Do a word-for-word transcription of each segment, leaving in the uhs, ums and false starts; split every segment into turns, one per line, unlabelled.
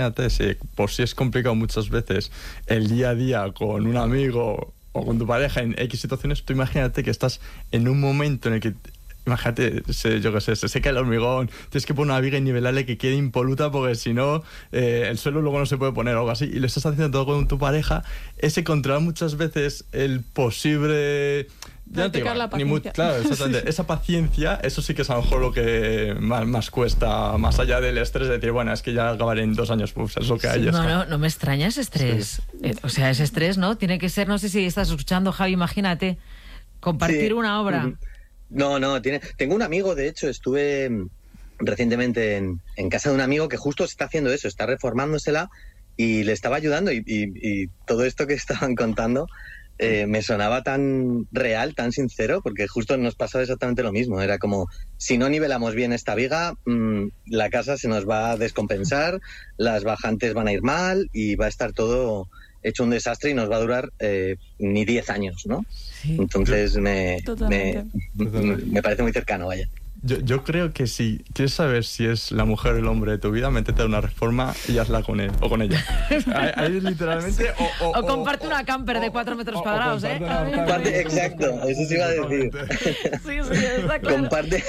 Imagínate, si por si es complicado muchas veces el día a día con un amigo o con tu pareja en X situaciones, tú imagínate que estás en un momento en el que, imagínate, se, yo qué sé, se seca el hormigón, tienes que poner una viga y nivelarle que quede impoluta porque si no, eh, el suelo luego no se puede poner o algo así, y lo estás haciendo todo con tu pareja, ese controlar muchas veces el posible... Ya te digo,
la
ni muy, claro, exactamente. Esa paciencia, eso sí que es a lo mejor lo que más, más cuesta, más allá del estrés de decir, bueno, es que ya acabaré en dos años, pues es lo que hay.
No, no, no me extraña ese estrés. Sí. Eh, o sea, ese estrés, ¿no? Tiene que ser, no sé si estás escuchando, Javi, imagínate, compartir sí. una obra.
No, no, tiene, tengo un amigo, de hecho, estuve recientemente en, en casa de un amigo que justo está haciendo eso, está reformándosela y le estaba ayudando y, y, y todo esto que estaban contando... Eh, me sonaba tan real, tan sincero, porque justo nos pasaba exactamente lo mismo. Era como, si no nivelamos bien esta viga, mmm, la casa se nos va a descompensar, las bajantes van a ir mal y va a estar todo hecho un desastre y nos va a durar eh, ni diez años, ¿no? Sí. Entonces me, me, me, me parece muy cercano, vaya.
Yo, yo creo que si quieres saber si es la mujer o el hombre de tu vida, métete a una reforma y hazla con él o con ella. Ahí, ahí literalmente...
O, o, o comparte o, una camper o, de cuatro metros o, cuadrados, ¿eh?
Comparte, exacto, eso sí iba a decir.
Sí, sí, está claro.
Comparte,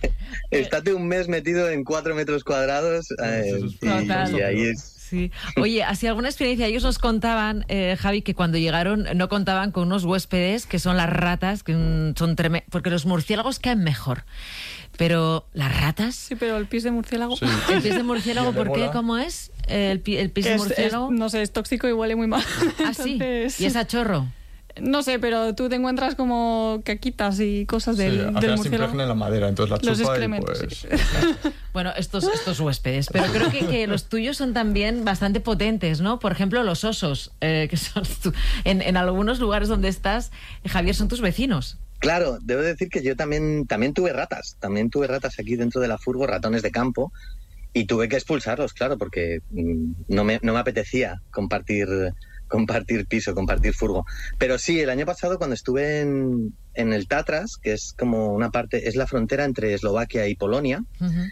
estate un mes metido en cuatro metros cuadrados eh, y, y ahí es...
Sí. Oye, así alguna experiencia. Ellos nos contaban, eh, Javi, que cuando llegaron no contaban con unos huéspedes que son las ratas, que mm, son tremendos, porque los murciélagos caen mejor. Pero las ratas...
Sí, pero el pis de murciélago... Sí.
¿El pis de murciélago por qué? ¿Cómo es? ¿El, pi, el pis de
es,
murciélago?
Es, no sé, es tóxico y huele muy mal.
¿Ah, sí? Entonces... ¿Y es a chorro?
No sé, pero tú te encuentras como caquitas y cosas del, sí, del murciélago.
Se impregna en la madera, entonces la
Los
chupa
excrementos,
y pues...
sí.
Bueno, estos, estos huéspedes. Pero creo que, que los tuyos son también bastante potentes, ¿no? Por ejemplo, los osos, eh, que son tu, en, en algunos lugares donde estás, Javier, son tus vecinos.
Claro, debo decir que yo también, también tuve ratas. También tuve ratas aquí dentro de la furgo, ratones de campo. Y tuve que expulsarlos, claro, porque no me, no me apetecía compartir... compartir piso, compartir furgo. Pero sí, el año pasado cuando estuve en, en el Tatras, que es como una parte, es la frontera entre Eslovaquia y Polonia, uh-huh.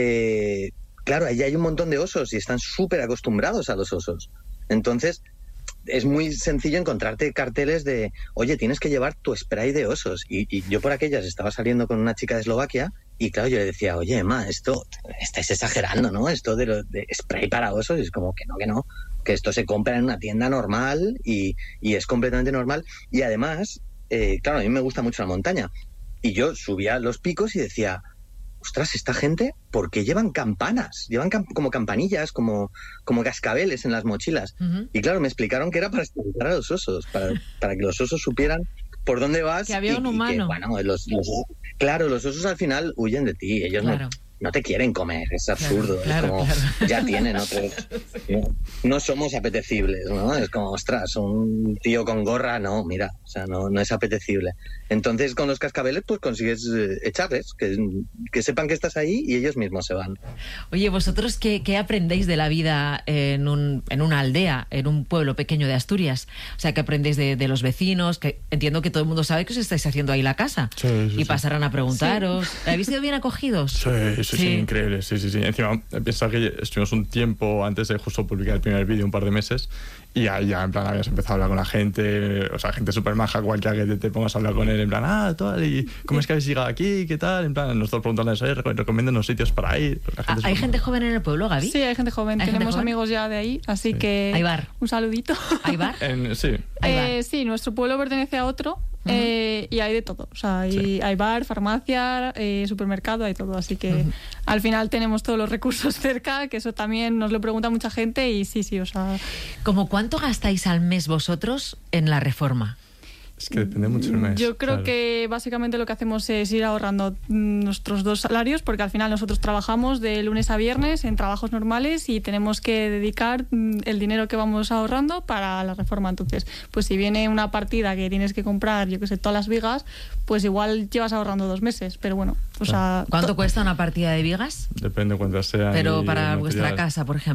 eh, claro, allí hay un montón de osos y están súper acostumbrados a los osos. Entonces, es muy sencillo encontrarte carteles de, oye, tienes que llevar tu spray de osos. Y, y yo por aquellas estaba saliendo con una chica de Eslovaquia y claro, yo le decía, oye, Emma, esto, estáis exagerando, ¿no? Esto de, lo, de spray para osos, y es como que no, que no. Que esto se compra en una tienda normal y, y es completamente normal. Y además, eh, claro, a mí me gusta mucho la montaña. Y yo subía los picos y decía, ostras, esta gente, ¿por qué llevan campanas? Llevan cam- como campanillas, como, como cascabeles en las mochilas. Uh-huh. Y claro, me explicaron que era para espantar a los osos, para, para que los osos supieran por dónde vas.
Que había
y,
un humano.
Y que, bueno, los, los, claro, los osos al final huyen de ti. Ellos
claro.
no... no te quieren comer, es absurdo,
claro,
es como,
claro, claro.
ya tienen otros, no, no somos apetecibles, ¿no? Es como, ostras, un tío con gorra, no, mira, o sea, no, no es apetecible. Entonces, con los cascabeles, pues consigues eh, echarles, que, que sepan que estás ahí y ellos mismos se van.
Oye, ¿vosotros qué, qué aprendéis de la vida en, un, en una aldea, en un pueblo pequeño de Asturias? O sea, ¿qué aprendéis de, de los vecinos? Que entiendo que todo el mundo sabe que os estáis haciendo ahí la casa.
Sí, sí,
y pasarán
sí.
a preguntaros.
Sí.
¿Habéis sido bien acogidos?
Sí, sí, sí, sí, increíble, sí, sí, sí. Encima, piensa que estuvimos un tiempo antes de justo publicar el primer vídeo, un par de meses, y ahí ya, en plan, habías empezado a hablar con la gente, o sea, gente súper maja, cualquiera que te, te pongas a hablar con él, en plan, ah, tal, y ¿cómo es que habéis llegado aquí? ¿Qué tal? En plan, nosotros preguntándoles, oye, recomiéndanos sitios para ir. La gente
¿Hay gente joven en el pueblo, Gaby?
Sí, hay gente joven,
¿Hay
tenemos
gente joven?
amigos ya de ahí, así
sí.
que...
Aybar.
Un saludito.
¿Aybar?
En, sí.
Eh, sí, nuestro pueblo pertenece a otro. Uh-huh. Eh, y hay de todo, o sea, hay, sí. hay bar, farmacia, eh, supermercado, hay todo, así que uh-huh. al final tenemos todos los recursos cerca, que eso también nos lo pregunta mucha gente y sí, sí, o sea...
¿Cómo cuánto gastáis al mes vosotros en la reforma?
Es que depende mucho del mes.
Yo creo
claro.
que básicamente lo que hacemos es ir ahorrando nuestros dos salarios, porque al final nosotros trabajamos de lunes a viernes en trabajos normales y tenemos que dedicar el dinero que vamos ahorrando para la reforma. Entonces, pues si viene una partida que tienes que comprar, yo que sé, todas las vigas, pues igual llevas ahorrando dos meses, pero bueno, o sea...
¿Cuánto
to-
cuesta una partida de vigas?
Depende cuántas sean.
Pero para vuestra casa, por ejemplo.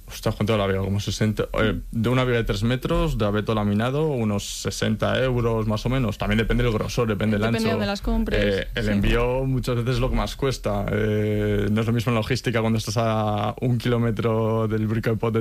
Ostras, ¿cuánto la viga? Como sesenta... Eh, de una viga de tres metros, de abeto laminado, unos sesenta euros más o menos. También depende del grosor, depende del ancho.
Depende de donde las compres.
Eh, el
sí.
envío muchas veces es lo que más cuesta. Eh, no es lo mismo en logística cuando estás a un kilómetro del brico de pot de